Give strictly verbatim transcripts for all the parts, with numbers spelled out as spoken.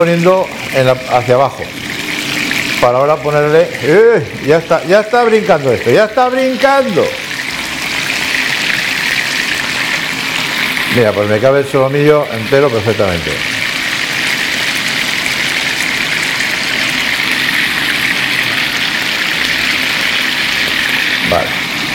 poniendo en la, hacia abajo para ahora ponerle ¡eh! ya está, ya está brincando esto, ya está brincando. Mira, pues me cabe el solomillo entero perfectamente. Vale,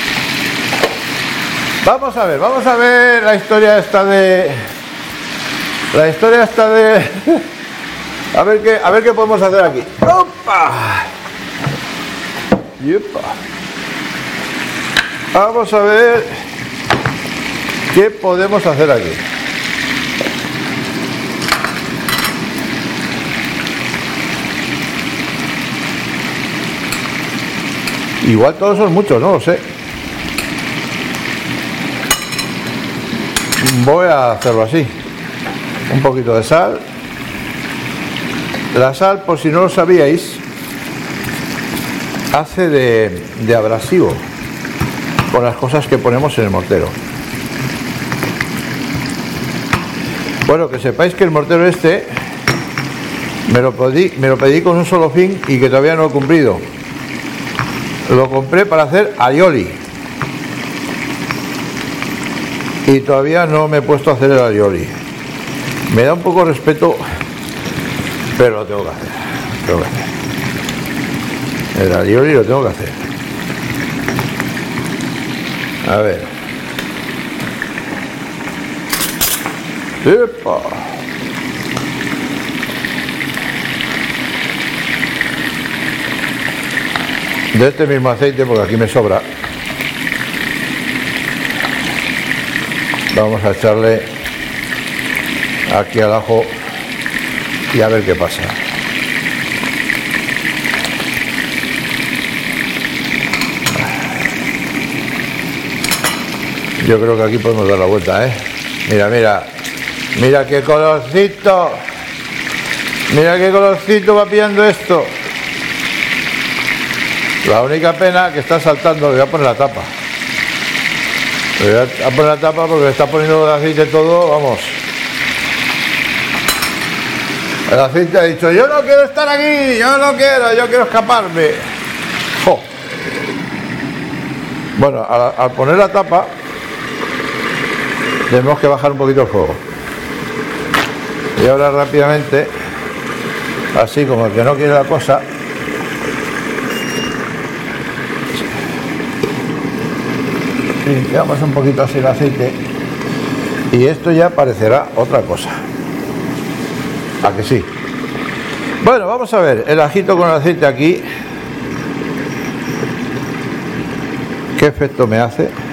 vamos a ver, vamos a ver la historia esta de la historia esta de a ver qué, a ver qué podemos hacer aquí. ¡Opa! ¡Yepa! Vamos a ver qué podemos hacer aquí. Igual todos son muchos, no lo sé. Voy a hacerlo así. Un poquito de sal. La sal, por si no lo sabíais, hace de, de abrasivo con las cosas que ponemos en el mortero. Bueno, que sepáis que el mortero este me lo pedí, me lo pedí con un solo fin y que todavía no lo he cumplido. Lo compré para hacer alioli y todavía no me he puesto a hacer el alioli. Me da un poco de respeto, pero lo tengo que hacer, tengo que hacer. El alioli lo tengo que hacer. A ver. ¡Epa! De este mismo aceite, porque aquí me sobra, vamos a echarle aquí al ajo y a ver qué pasa. Yo creo que aquí podemos dar la vuelta, ¿eh? Mira, mira, mira qué colorcito, mira qué colorcito va pillando esto. La única pena que está saltando, le voy a poner la tapa. Le voy a poner la tapa porque le está poniendo el aceite todo, vamos. El aceite ha dicho, yo no quiero estar aquí, yo no quiero, yo quiero escaparme. ¡Jo! Bueno, al, al poner la tapa, tenemos que bajar un poquito el fuego. Y ahora rápidamente, así como el que no quiere la cosa, limpiamos un poquito así el aceite y esto ya parecerá otra cosa. ¿A que sí? Bueno, vamos a ver el ajito con el aceite aquí. ¿Qué efecto me hace?